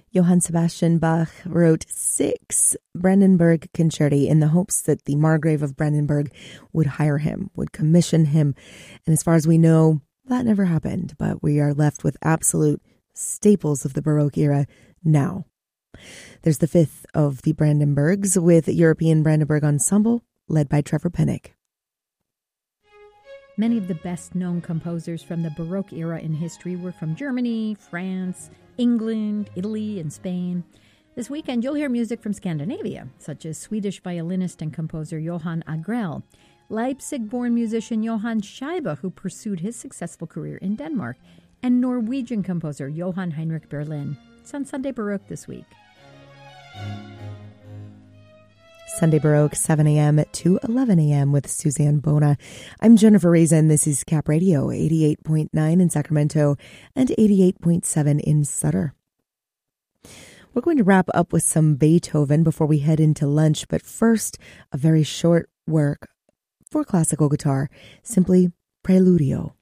Johann Sebastian Bach wrote 6 Brandenburg concerti in the hopes that the Margrave of Brandenburg would hire him, would commission him. And as far as we know, that never happened, but we are left with absolute staples of the Baroque era now. There's the 5th of the Brandenburgs with European Brandenburg Ensemble, led by Trevor Pennick. Many of the best-known composers from the Baroque era in history were from Germany, France, England, Italy, and Spain. This weekend, you'll hear music from Scandinavia, such as Swedish violinist and composer Johan Agrell, Leipzig-born musician Johann Scheibe, who pursued his successful career in Denmark, and Norwegian composer Johann Heinrich Berlin. It's on Sunday Baroque this week. Sunday Baroque, 7 a.m. to 11 a.m. with Suzanne Bona. I'm Jennifer Raisin. This is Cap Radio, 88.9 in Sacramento and 88.7 in Sutter. We're going to wrap up with some Beethoven before we head into lunch, but first, a very short work for classical guitar, simply Preludio.